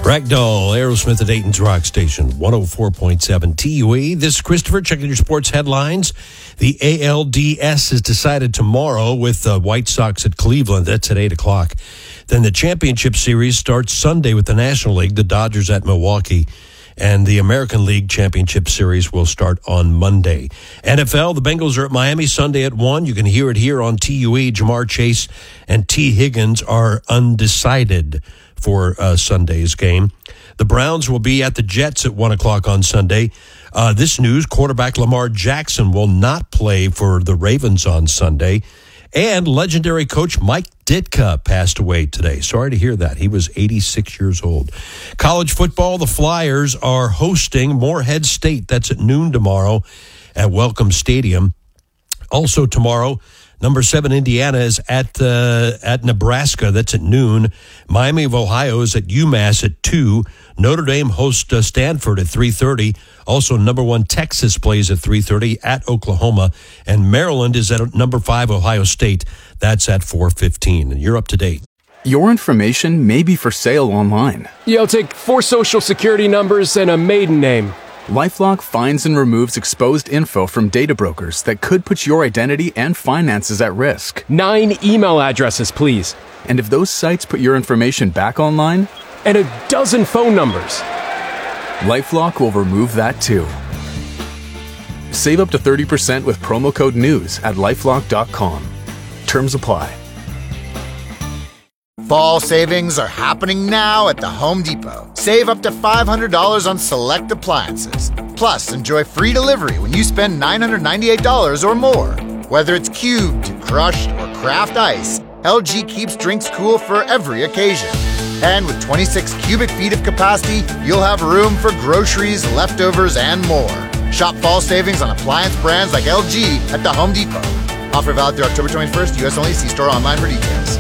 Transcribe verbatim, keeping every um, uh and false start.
Ragdoll, Aerosmith at Dayton's Rock Station, one oh four point seven T U E. This is Christopher, checking your sports headlines. The A L D S is decided tomorrow with the White Sox at Cleveland. That's at eight o'clock. Then the championship series starts Sunday with the National League, the Dodgers at Milwaukee. And the American League Championship Series will start on Monday. N F L, the Bengals are at Miami Sunday at one. You can hear it here on T U E. Jamar Chase and T. Higgins are undecided for uh, Sunday's game. The Browns will be at the Jets at one o'clock on Sunday. Uh, this news, quarterback Lamar Jackson will not play for the Ravens on Sunday. And legendary coach Mike Ditka passed away today. Sorry to hear that. He was eighty-six years old. College football, the Flyers are hosting Morehead State. That's at noon tomorrow at Welcome Stadium. Also tomorrow, number seven, Indiana is at uh, at Nebraska. That's at noon. Miami of Ohio is at UMass at two. Notre Dame hosts uh, Stanford at three thirty. Also, number one, Texas plays at three thirty at Oklahoma. And Maryland is at number five, Ohio State. That's at four fifteen. And you're up to date. Your information may be for sale online. Yeah, I'll take four social security numbers and a maiden name. LifeLock finds and removes exposed info from data brokers that could put your identity and finances at risk. Nine email addresses, please. And if those sites put your information back online? And a dozen phone numbers. LifeLock will remove that too. Save up to thirty percent with promo code NEWS at lifelock dot com. Terms apply. Fall savings are happening now at the Home Depot. Save up to five hundred dollars on select appliances. Plus, enjoy free delivery when you spend nine hundred ninety-eight dollars or more. Whether it's cubed, crushed, or craft ice, L G keeps drinks cool for every occasion. And with twenty-six cubic feet of capacity, you'll have room for groceries, leftovers, and more. Shop fall savings on appliance brands like L G at the Home Depot. Offer valid through October twenty-first, U S only. See store online for details.